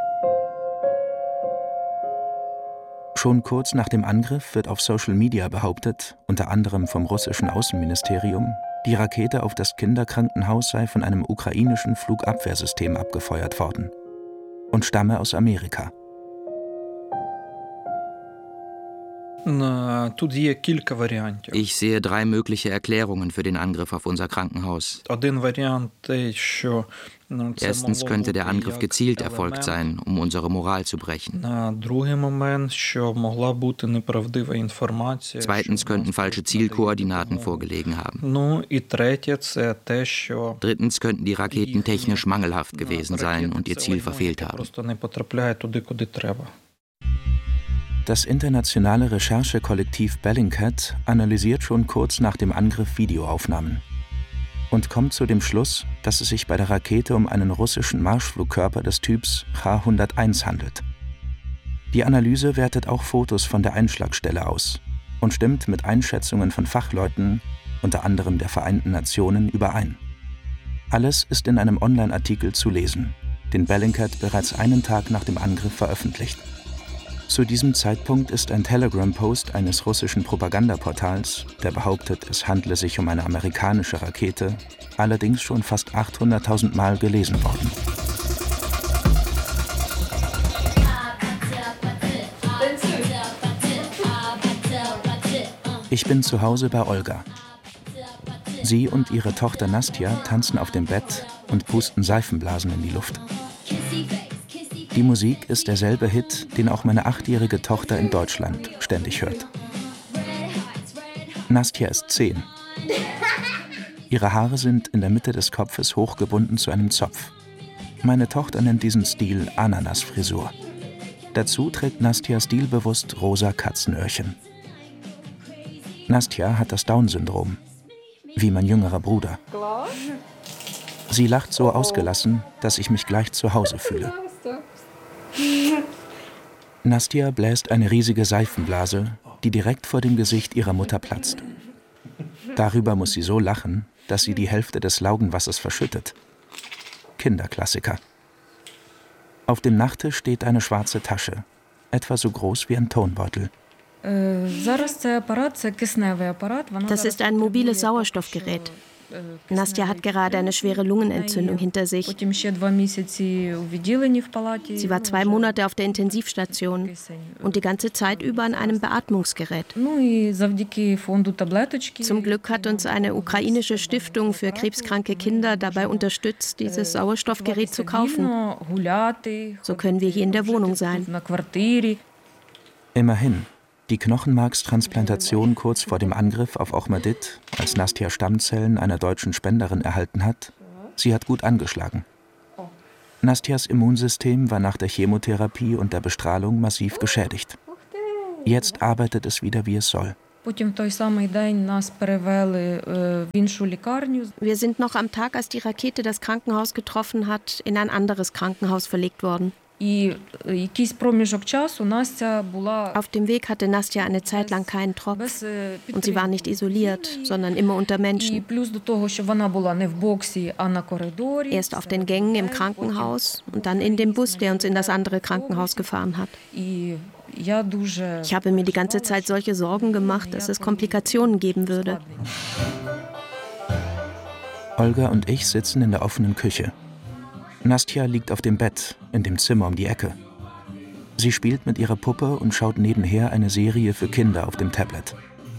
Schon kurz nach dem Angriff wird auf Social Media behauptet, unter anderem vom russischen Außenministerium, die Rakete auf das Kinderkrankenhaus sei von einem ukrainischen Flugabwehrsystem abgefeuert worden und stamme aus Amerika. Ich sehe 3 mögliche Erklärungen für den Angriff auf unser Krankenhaus. Erstens könnte der Angriff gezielt erfolgt sein, um unsere Moral zu brechen. Zweitens könnten falsche Zielkoordinaten vorgelegen haben. Drittens könnten die Raketen technisch mangelhaft gewesen sein und ihr Ziel verfehlt haben. Das internationale Recherchekollektiv Bellingcat analysiert schon kurz nach dem Angriff Videoaufnahmen und kommt zu dem Schluss, dass es sich bei der Rakete um einen russischen Marschflugkörper des Typs H-101 handelt. Die Analyse wertet auch Fotos von der Einschlagstelle aus und stimmt mit Einschätzungen von Fachleuten, unter anderem der Vereinten Nationen, überein. Alles ist in einem Online-Artikel zu lesen, den Bellingcat bereits einen Tag nach dem Angriff veröffentlicht. Zu diesem Zeitpunkt ist ein Telegram-Post eines russischen Propagandaportals, der behauptet, es handle sich um eine amerikanische Rakete, allerdings schon fast 800.000 Mal gelesen worden. Ich bin zu Hause bei Olga. Sie und ihre Tochter Nastja tanzen auf dem Bett und pusten Seifenblasen in die Luft. Die Musik ist derselbe Hit, den auch meine 8-jährige Tochter in Deutschland ständig hört. Nastja ist 10. Ihre Haare sind in der Mitte des Kopfes hochgebunden zu einem Zopf. Meine Tochter nennt diesen Stil Ananasfrisur. Dazu trägt Nastja stilbewusst rosa Katzenöhrchen. Nastja hat das Down-Syndrom, wie mein jüngerer Bruder. Sie lacht so ausgelassen, dass ich mich gleich zu Hause fühle. Nastja bläst eine riesige Seifenblase, die direkt vor dem Gesicht ihrer Mutter platzt. Darüber muss sie so lachen, dass sie die Hälfte des Laugenwassers verschüttet. Kinderklassiker. Auf dem Nachttisch steht eine schwarze Tasche, etwa so groß wie ein Tonbeutel. Das ist ein mobiles Sauerstoffgerät. Nastja hat gerade eine schwere Lungenentzündung hinter sich. Sie war 2 Monate auf der Intensivstation und die ganze Zeit über an einem Beatmungsgerät. Zum Glück hat uns eine ukrainische Stiftung für krebskranke Kinder dabei unterstützt, dieses Sauerstoffgerät zu kaufen. So können wir hier in der Wohnung sein. Immerhin. Die Knochenmarkstransplantation kurz vor dem Angriff auf Ochmadit, als Nastja Stammzellen einer deutschen Spenderin erhalten hat, sie hat gut angeschlagen. Nastjas Immunsystem war nach der Chemotherapie und der Bestrahlung massiv geschädigt. Jetzt arbeitet es wieder, wie es soll. Wir sind noch am Tag, als die Rakete das Krankenhaus getroffen hat, in ein anderes Krankenhaus verlegt worden. Auf dem Weg hatte Nastja eine Zeit lang keinen Tropf und sie war nicht isoliert, sondern immer unter Menschen. Erst auf den Gängen im Krankenhaus und dann in dem Bus, der uns in das andere Krankenhaus gefahren hat. Ich habe mir die ganze Zeit solche Sorgen gemacht, dass es Komplikationen geben würde. Olga und ich sitzen in der offenen Küche. Nastja liegt auf dem Bett, in dem Zimmer um die Ecke. Sie spielt mit ihrer Puppe und schaut nebenher eine Serie für Kinder auf dem Tablet.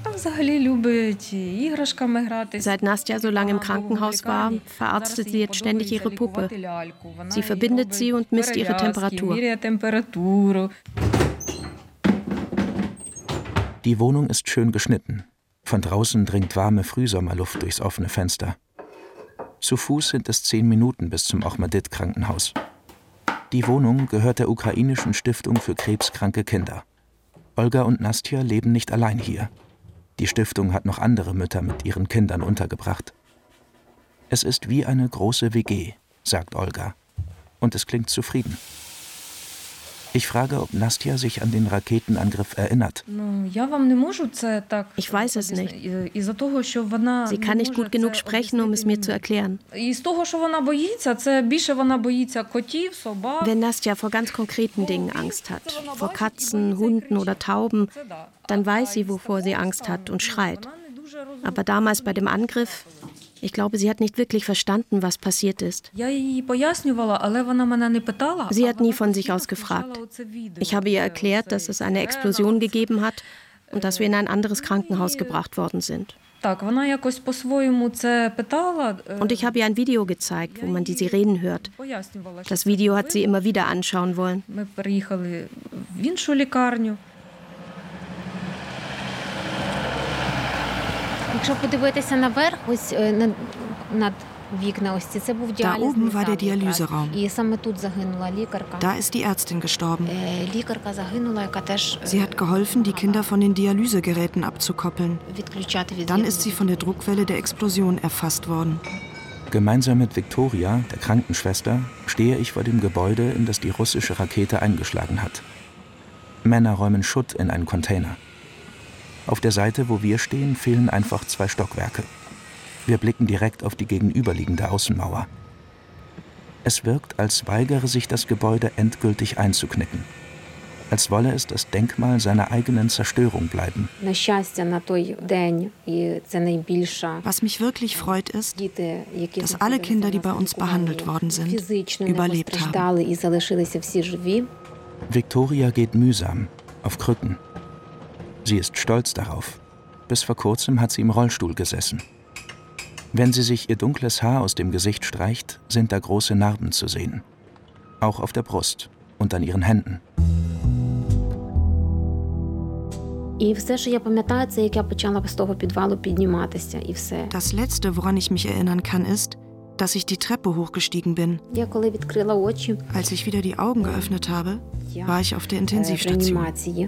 Seit Nastja so lange im Krankenhaus war, verarztet sie jetzt ständig ihre Puppe. Sie verbindet sie und misst ihre Temperatur. Die Wohnung ist schön geschnitten. Von draußen dringt warme Frühsommerluft durchs offene Fenster. Zu Fuß sind es 10 Minuten bis zum Ochmedid-Krankenhaus. Die Wohnung gehört der ukrainischen Stiftung für krebskranke Kinder. Olga und Nastja leben nicht allein hier. Die Stiftung hat noch andere Mütter mit ihren Kindern untergebracht. Es ist wie eine große WG, sagt Olga. Und es klingt zufrieden. Ich frage, ob Nastja sich an den Raketenangriff erinnert. Ich weiß es nicht. Sie kann nicht gut genug sprechen, um es mir zu erklären. Wenn Nastja vor ganz konkreten Dingen Angst hat, vor Katzen, Hunden oder Tauben, dann weiß sie, wovor sie Angst hat und schreit. Aber damals bei dem Angriff, ich glaube, sie hat nicht wirklich verstanden, was passiert ist. Sie hat nie von sich aus gefragt. Ich habe ihr erklärt, dass es eine Explosion gegeben hat und dass wir in ein anderes Krankenhaus gebracht worden sind. Und ich habe ihr ein Video gezeigt, wo man die Sirenen hört. Das Video hat sie immer wieder anschauen wollen. Da oben war der Dialyseraum. Da ist die Ärztin gestorben. Sie hat geholfen, die Kinder von den Dialysegeräten abzukoppeln. Dann ist sie von der Druckwelle der Explosion erfasst worden. Gemeinsam mit Viktoria, der Krankenschwester, stehe ich vor dem Gebäude, in das die russische Rakete eingeschlagen hat. Männer räumen Schutt in einen Container. Auf der Seite, wo wir stehen, fehlen einfach 2 Stockwerke. Wir blicken direkt auf die gegenüberliegende Außenmauer. Es wirkt, als weigere sich das Gebäude endgültig einzuknicken. Als wolle es das Denkmal seiner eigenen Zerstörung bleiben. Was mich wirklich freut, ist, dass alle Kinder, die bei uns behandelt worden sind, überlebt haben. Viktoria geht mühsam, auf Krücken. Sie ist stolz darauf. Bis vor kurzem hat sie im Rollstuhl gesessen. Wenn sie sich ihr dunkles Haar aus dem Gesicht streicht, sind da große Narben zu sehen. Auch auf der Brust und an ihren Händen. Das Letzte, woran ich mich erinnern kann, ist, dass ich die Treppe hochgestiegen bin. Als ich wieder die Augen geöffnet habe, war ich auf der Intensivstation.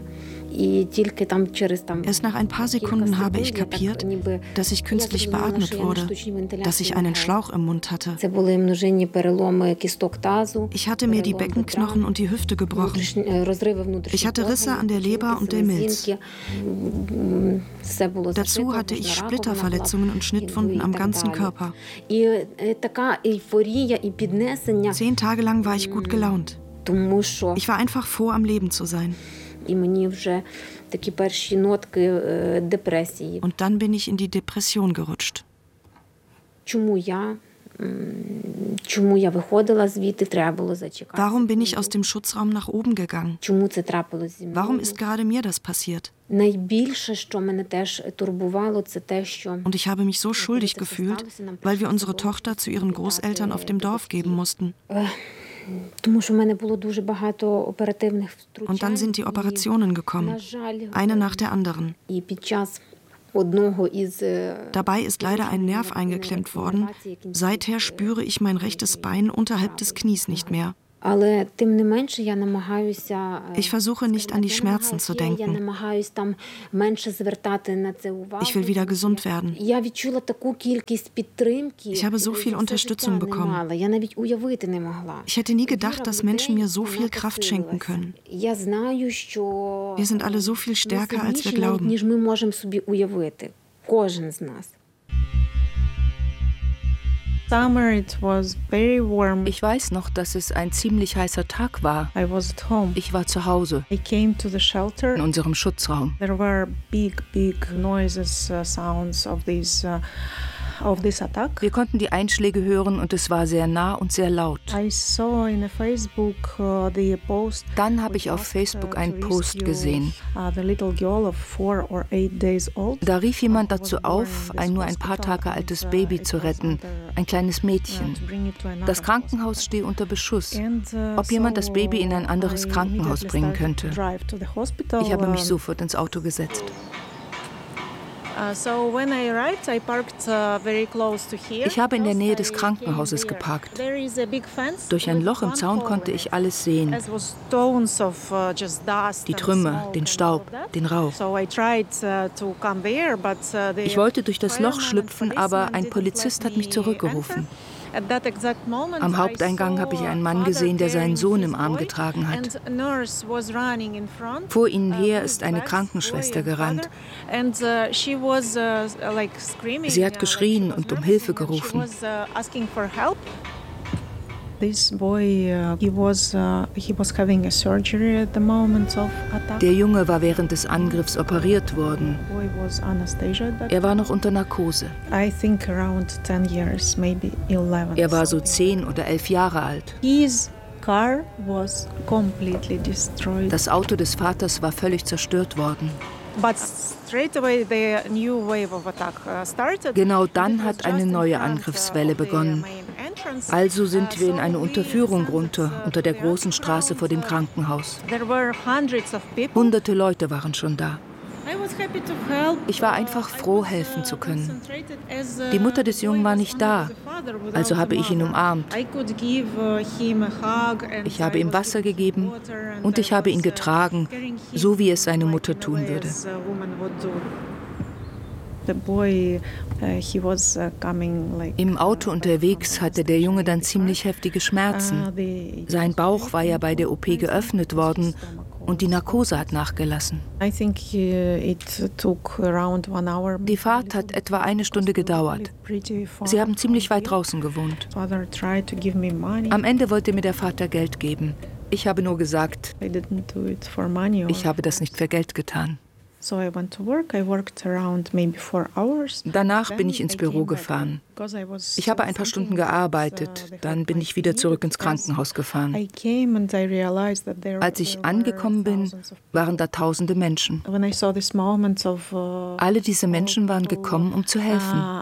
Erst nach ein paar Sekunden habe ich kapiert, dass ich künstlich beatmet wurde, dass ich einen Schlauch im Mund hatte. Ich hatte mir die Beckenknochen und die Hüfte gebrochen. Ich hatte Risse an der Leber und der Milz. Dazu hatte ich Splitterverletzungen und Schnittwunden am ganzen Körper. 10 Tage lang war ich gut gelaunt. Ich war einfach froh, am Leben zu sein. Und dann bin ich in die Depression gerutscht. Warum bin ich aus dem Schutzraum nach oben gegangen? Warum ist gerade mir das passiert? Und ich habe mich so schuldig gefühlt, weil wir unsere Tochter zu ihren Großeltern auf dem Dorf geben mussten. Und dann sind die Operationen gekommen, eine nach der anderen. Dabei ist leider ein Nerv eingeklemmt worden. Seither spüre ich mein rechtes Bein unterhalb des Knies nicht mehr. Ich versuche nicht an die Schmerzen zu denken. Ich will wieder gesund werden. Ich habe so viel Unterstützung bekommen. Ich hätte nie gedacht, dass Menschen mir so viel Kraft schenken können. Wir sind alle so viel stärker, als wir glauben. Ich weiß noch, dass es ein ziemlich heißer Tag war. Ich war zu Hause, in unserem Schutzraum. There were big noises, sounds of this attack. Wir konnten die Einschläge hören und es war sehr nah und sehr laut. Dann habe ich auf Facebook einen Post gesehen. Da rief jemand dazu auf, ein nur ein paar Tage altes Baby zu retten, ein kleines Mädchen. Das Krankenhaus stehe unter Beschuss. Ob jemand das Baby in ein anderes Krankenhaus bringen könnte. Ich habe mich sofort ins Auto gesetzt. Ich habe in der Nähe des Krankenhauses geparkt. Durch ein Loch im Zaun konnte ich alles sehen. Die Trümmer, den Staub, den Rauch. Ich wollte durch das Loch schlüpfen, aber ein Polizist hat mich zurückgerufen. Am Haupteingang habe ich einen Mann gesehen, der seinen Sohn im Arm getragen hat. Vor ihnen her ist eine Krankenschwester gerannt. Sie hat geschrien und um Hilfe gerufen. Der Junge war während des Angriffs operiert worden. Er war noch unter Narkose. Er war so 10 oder 11 Jahre alt. Das Auto des Vaters war völlig zerstört worden. Genau dann hat eine neue Angriffswelle begonnen. Also sind wir in eine Unterführung runter, unter der großen Straße vor dem Krankenhaus. Hunderte Leute waren schon da. Ich war einfach froh, helfen zu können. Die Mutter des Jungen war nicht da, also habe ich ihn umarmt. Ich habe ihm Wasser gegeben und ich habe ihn getragen, so wie es seine Mutter tun würde. Im Auto unterwegs hatte der Junge dann ziemlich heftige Schmerzen. Sein Bauch war ja bei der OP geöffnet worden und die Narkose hat nachgelassen. Die Fahrt hat etwa 1 Stunde gedauert. Sie haben ziemlich weit draußen gewohnt. Am Ende wollte mir der Vater Geld geben. Ich habe nur gesagt, ich habe das nicht für Geld getan. Danach bin ich ins Büro gefahren. Ich habe ein paar Stunden gearbeitet, dann bin ich wieder zurück ins Krankenhaus gefahren. Als ich angekommen bin, waren da tausende Menschen. Alle diese Menschen waren gekommen, um zu helfen.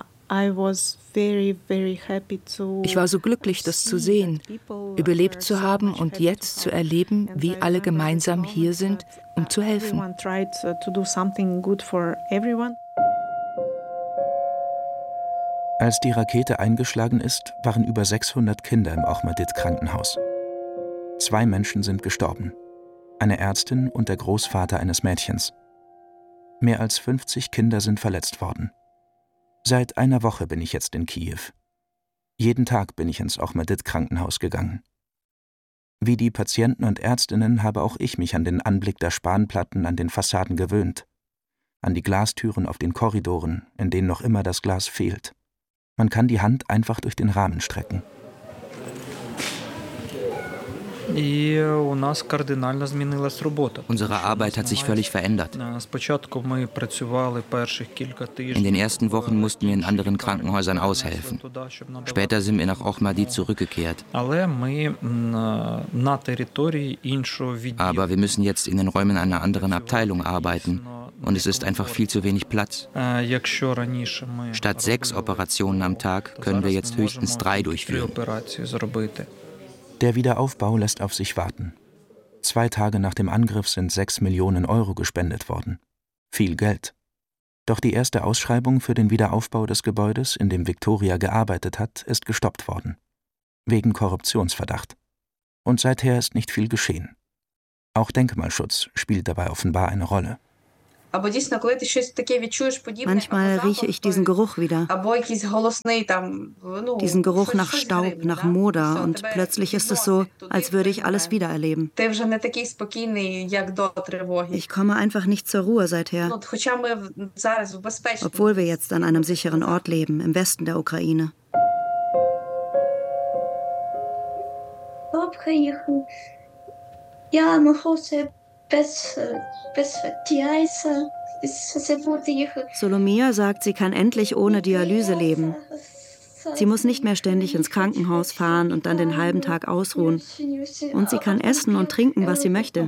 Ich war so glücklich, das zu sehen, überlebt zu haben und jetzt zu erleben, wie alle gemeinsam hier sind, um zu helfen. Als die Rakete eingeschlagen ist, waren über 600 Kinder im Ochmedid-Krankenhaus. 2 Menschen sind gestorben. Eine Ärztin und der Großvater eines Mädchens. Mehr als 50 Kinder sind verletzt worden. Seit einer Woche bin ich jetzt in Kiew. Jeden Tag bin ich ins Ochmedid-Krankenhaus gegangen. Wie die Patienten und Ärztinnen habe auch ich mich an den Anblick der Spanplatten an den Fassaden gewöhnt, an die Glastüren auf den Korridoren, in denen noch immer das Glas fehlt. Man kann die Hand einfach durch den Rahmen strecken. Unsere Arbeit hat sich völlig verändert. In den ersten Wochen mussten wir in anderen Krankenhäusern aushelfen. Später sind wir nach Ochmedid zurückgekehrt. Aber wir müssen jetzt in den Räumen einer anderen Abteilung arbeiten. Und es ist einfach viel zu wenig Platz. Statt 6 Operationen am Tag können wir jetzt höchstens 3 durchführen. Der Wiederaufbau lässt auf sich warten. 2 Tage nach dem Angriff sind 6 Millionen Euro gespendet worden. Viel Geld. Doch die erste Ausschreibung für den Wiederaufbau des Gebäudes, in dem Victoria gearbeitet hat, ist gestoppt worden. Wegen Korruptionsverdacht. Und seither ist nicht viel geschehen. Auch Denkmalschutz spielt dabei offenbar eine Rolle. Manchmal rieche ich diesen Geruch wieder. Diesen Geruch nach Staub, nach Moder. Und plötzlich ist es so, als würde ich alles wiedererleben. Ich komme einfach nicht zur Ruhe seither. Obwohl wir jetzt an einem sicheren Ort leben, im Westen der Ukraine. Solomia sagt, sie kann endlich ohne Dialyse leben. Sie muss nicht mehr ständig ins Krankenhaus fahren und dann den halben Tag ausruhen. Und sie kann essen und trinken, was sie möchte.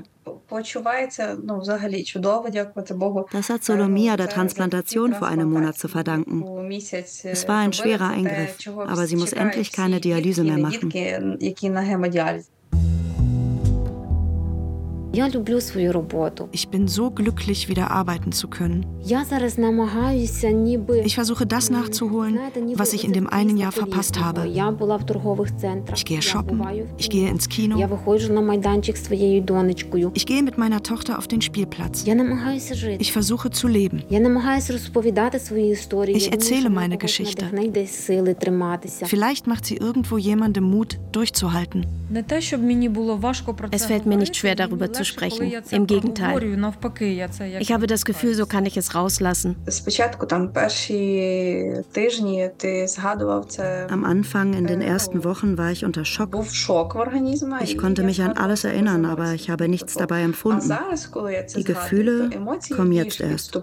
Das hat Solomia der Transplantation vor einem Monat zu verdanken. Es war ein schwerer Eingriff, aber sie muss endlich keine Dialyse mehr machen. Ich bin so glücklich, wieder arbeiten zu können. Ich versuche das nachzuholen, was ich in dem einen Jahr verpasst habe. Ich gehe shoppen, ich gehe ins Kino. Ich gehe mit meiner Tochter auf den Spielplatz. Ich versuche zu leben. Ich erzähle meine Geschichte. Vielleicht macht sie irgendwo jemandem Mut, durchzuhalten. Es fällt mir nicht schwer, darüber zu sprechen. Im Gegenteil. Ich habe das Gefühl, so kann ich es rauslassen. Am Anfang, in den ersten Wochen, war ich unter Schock. Ich konnte mich an alles erinnern, aber ich habe nichts dabei empfunden. Die Gefühle kommen jetzt erst.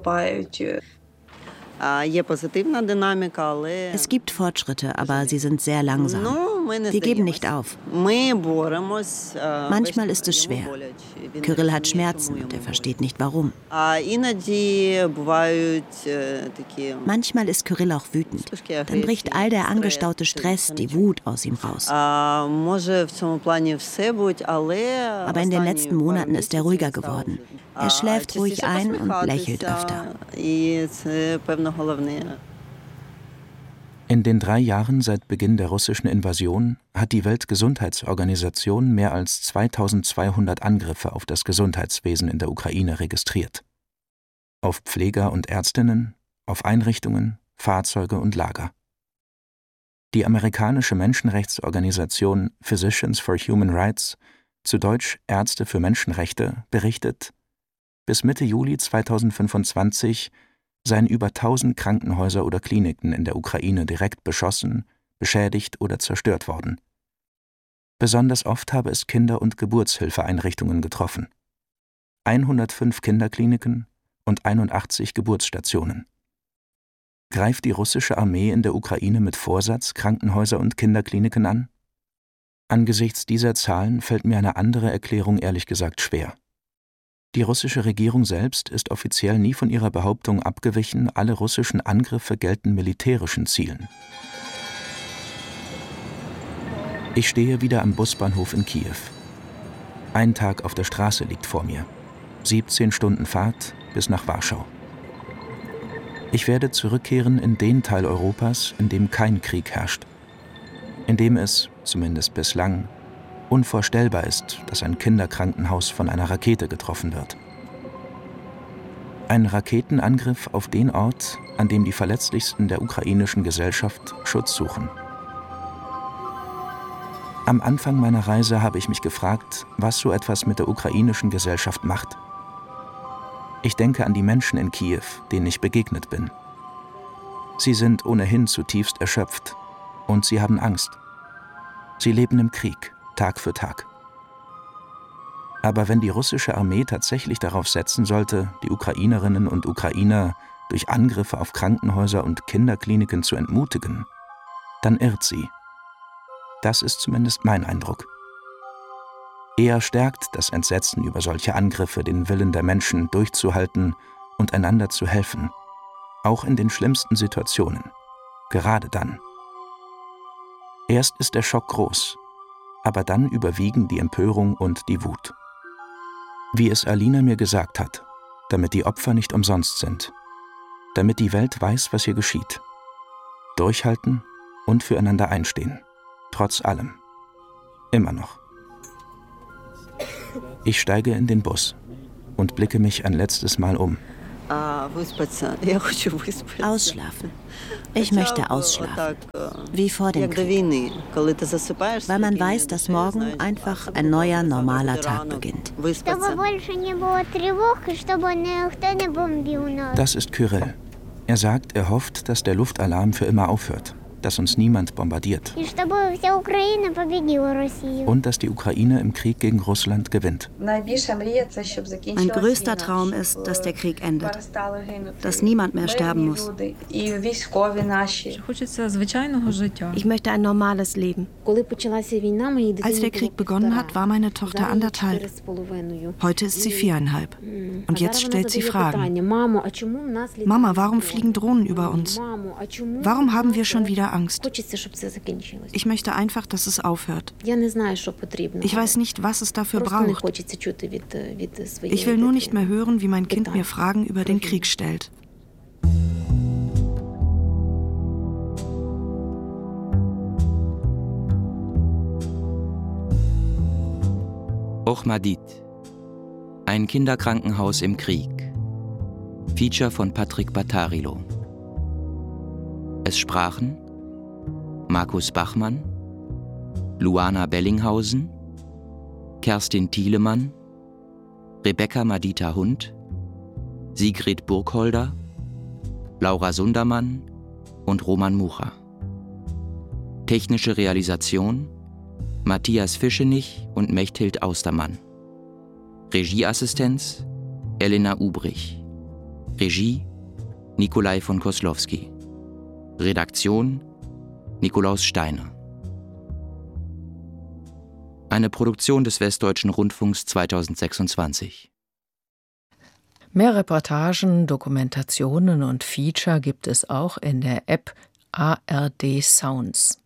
Es gibt Fortschritte, aber sie sind sehr langsam. Wir geben nicht auf. Manchmal ist es schwer. Kyrill hat Schmerzen und er versteht nicht warum. Manchmal ist Kyrill auch wütend. Dann bricht all der angestaute Stress, die Wut aus ihm raus. Aber in den letzten Monaten ist er ruhiger geworden. Er schläft ruhig ein und lächelt öfter. In den 3 Jahren seit Beginn der russischen Invasion hat die Weltgesundheitsorganisation mehr als 2200 Angriffe auf das Gesundheitswesen in der Ukraine registriert. Auf Pfleger und Ärztinnen, auf Einrichtungen, Fahrzeuge und Lager. Die amerikanische Menschenrechtsorganisation Physicians for Human Rights, zu Deutsch Ärzte für Menschenrechte, berichtet, bis Mitte Juli 2025 seien über 1000 Krankenhäuser oder Kliniken in der Ukraine direkt beschossen, beschädigt oder zerstört worden. Besonders oft habe es Kinder- und Geburtshilfeeinrichtungen getroffen. 105 Kinderkliniken und 81 Geburtsstationen. Greift die russische Armee in der Ukraine mit Vorsatz Krankenhäuser und Kinderkliniken an? Angesichts dieser Zahlen fällt mir eine andere Erklärung ehrlich gesagt schwer. Die russische Regierung selbst ist offiziell nie von ihrer Behauptung abgewichen, alle russischen Angriffe gelten militärischen Zielen. Ich stehe wieder am Busbahnhof in Kiew. Ein Tag auf der Straße liegt vor mir. 17 Stunden Fahrt bis nach Warschau. Ich werde zurückkehren in den Teil Europas, in dem kein Krieg herrscht. In dem es, zumindest bislang, unvorstellbar ist, dass ein Kinderkrankenhaus von einer Rakete getroffen wird. Ein Raketenangriff auf den Ort, an dem die Verletzlichsten der ukrainischen Gesellschaft Schutz suchen. Am Anfang meiner Reise habe ich mich gefragt, was so etwas mit der ukrainischen Gesellschaft macht. Ich denke an die Menschen in Kiew, denen ich begegnet bin. Sie sind ohnehin zutiefst erschöpft und sie haben Angst. Sie leben im Krieg. Tag für Tag. Aber wenn die russische Armee tatsächlich darauf setzen sollte, die Ukrainerinnen und Ukrainer durch Angriffe auf Krankenhäuser und Kinderkliniken zu entmutigen, dann irrt sie. Das ist zumindest mein Eindruck. Eher stärkt das Entsetzen über solche Angriffe den Willen der Menschen, durchzuhalten und einander zu helfen, auch in den schlimmsten Situationen, gerade dann. Erst ist der Schock groß, aber dann überwiegen die Empörung und die Wut. Wie es Alina mir gesagt hat, damit die Opfer nicht umsonst sind. damit die Welt weiß, was hier geschieht. Durchhalten und füreinander einstehen. Trotz allem. Immer noch. Ich steige in den Bus und blicke mich ein letztes Mal um. Ausschlafen. Ich möchte ausschlafen. Wie vor dem Krieg. Weil man weiß, dass morgen einfach ein neuer, normaler Tag beginnt. Das ist Kyrill. Er sagt, er hofft, dass der Luftalarm für immer aufhört, dass uns niemand bombardiert und dass die Ukraine im Krieg gegen Russland gewinnt. Mein größter Traum ist, dass der Krieg endet, dass niemand mehr sterben muss. Ich möchte ein normales Leben. Als der Krieg begonnen hat, war meine Tochter 1,5. Heute ist sie 4,5. Und jetzt stellt sie Fragen. Mama, warum fliegen Drohnen über uns? Warum haben wir schon wieder Angst? Ich möchte einfach, dass es aufhört. Ich weiß nicht, was es dafür braucht. Ich will nur nicht mehr hören, wie mein Kind mir Fragen über den Krieg stellt. Ochmadit. Ein Kinderkrankenhaus im Krieg. Feature von Patrick Battarilo. Es sprachen Markus Bachmann, Luana Bellinghausen, Kerstin Thielemann, Rebecca Madita Hund, Sigrid Burgholder, Laura Sundermann und Roman Mucha. Technische Realisation Matthias Fischenich und Mechthild Austermann. Regieassistenz Elena Ubrich. Regie Nikolai von Koslowski. Redaktion Nikolaus Steiner. Eine Produktion des Westdeutschen Rundfunks 2026. Mehr Reportagen, Dokumentationen und Feature gibt es auch in der App ARD Sounds.